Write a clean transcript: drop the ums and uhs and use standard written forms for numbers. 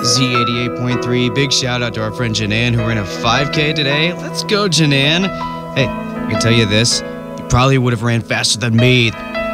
Z88.3. Big shout out to our friend Janan who ran a 5K today. Let's go, Janan. Hey, I can tell you this. You probably would have ran faster than me.